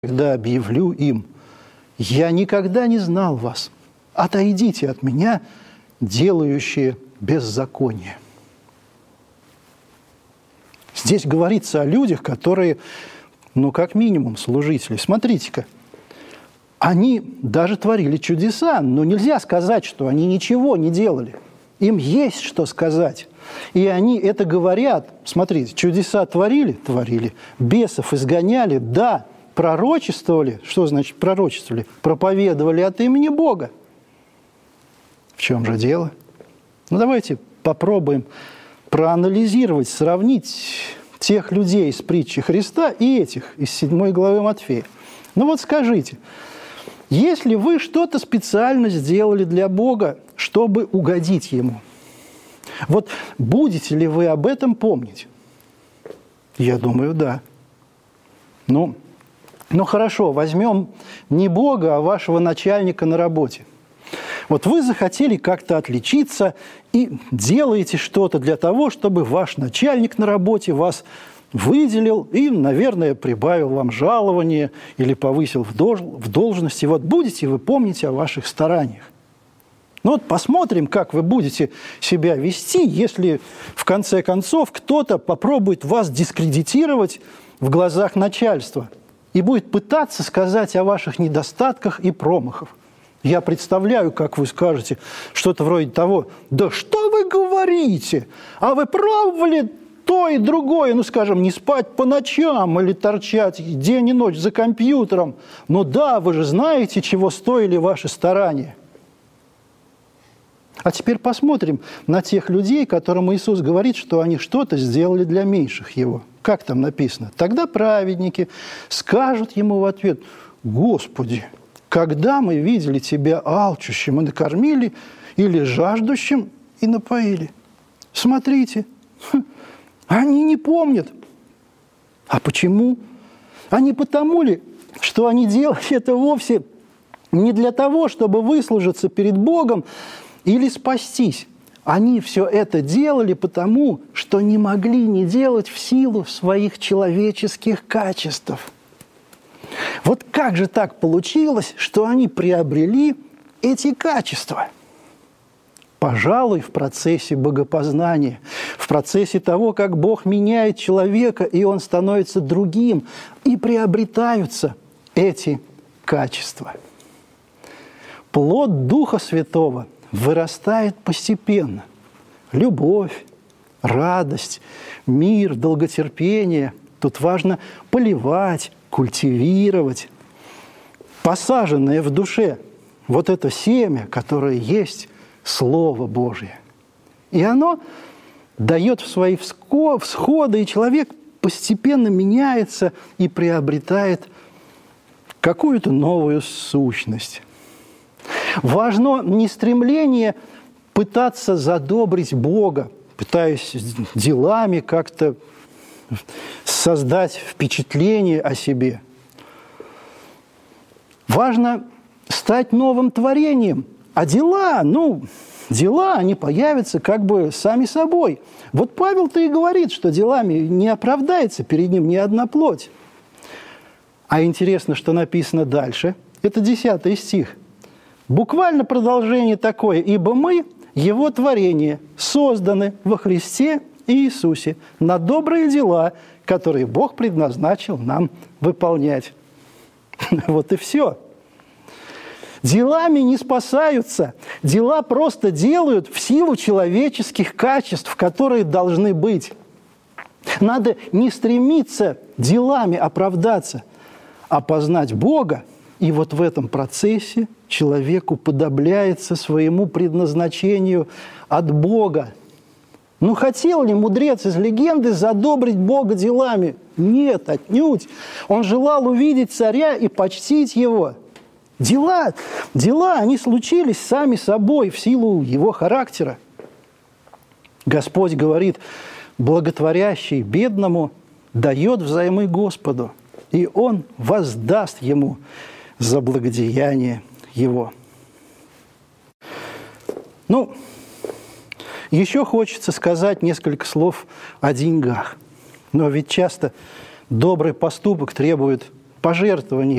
когда объявлю им: «Я никогда не знал вас, отойдите от меня, делающие беззаконие». Здесь говорится о людях, которые, как минимум, служители. Смотрите-ка, они даже творили чудеса, но нельзя сказать, что они ничего не делали. Им есть что сказать. И они это говорят. Смотрите, чудеса творили? Творили. Бесов изгоняли? Да. Пророчествовали? Что значит пророчествовали? Проповедовали от имени Бога. В чем же дело? Давайте попробуем проанализировать, сравнить тех людей из притчи Христа и этих из 7 главы Матфея. Скажите, если вы что-то специально сделали для Бога, чтобы угодить Ему, будете ли вы об этом помнить? Я думаю, да. Хорошо, возьмем не Бога, а вашего начальника на работе. Вы захотели как-то отличиться и делаете что-то для того, чтобы ваш начальник на работе вас выделил и, наверное, прибавил вам жалование или повысил в должности. Будете вы помнить о ваших стараниях. Посмотрим, как вы будете себя вести, если в конце концов кто-то попробует вас дискредитировать в глазах начальства и будет пытаться сказать о ваших недостатках и промахах. Я представляю, как вы скажете что-то вроде того: «Да что вы говорите? А вы пробовали то и другое, не спать по ночам или торчать день и ночь за компьютером? Да, вы же знаете, чего стоили ваши старания». А теперь посмотрим на тех людей, которым Иисус говорит, что они что-то сделали для меньших Его. Как там написано? «Тогда праведники скажут Ему в ответ: Господи, когда мы видели Тебя алчущим и накормили, или жаждущим и напоили?» Смотрите, они не помнят. А почему? А не потому ли, что они делали это вовсе не для того, чтобы выслужиться перед Богом или спастись? Они все это делали потому, что не могли не делать в силу своих человеческих качеств. Как же так получилось, что они приобрели эти качества? Пожалуй, в процессе богопознания, в процессе того, как Бог меняет человека, и он становится другим, и приобретаются эти качества. Плод Духа Святого вырастает постепенно. Любовь, радость, мир, долготерпение. Тут важно поливать, культивировать. Посаженное в душе это семя, которое есть Слово Божие. И оно дает свои всходы, и человек постепенно меняется и приобретает какую-то новую сущность. Важно не стремление пытаться задобрить Бога, пытаясь делами как-то создать впечатление о себе. Важно стать новым творением, а дела, они появятся сами собой. Павел-то и говорит, что делами не оправдается перед ним ни одна плоть. А интересно, что написано дальше. Это 10 стих. Буквально продолжение такое: «Ибо мы, Его творение, созданы во Христе Иисусе на добрые дела, которые Бог предназначил нам выполнять». И все. Делами не спасаются. Дела просто делают в силу человеческих качеств, которые должны быть. Надо не стремиться делами оправдаться, а познать Бога. И в этом процессе человек уподобляется своему предназначению от Бога. Хотел ли мудрец из легенды задобрить Бога делами? Нет, отнюдь. Он желал увидеть царя и почтить его. Дела, они случились сами собой в силу его характера. Господь говорит: благотворящий бедному дает взаймы Господу, и Он воздаст ему за благодеяние его. Еще хочется сказать несколько слов о деньгах. Но ведь часто добрый поступок требует пожертвований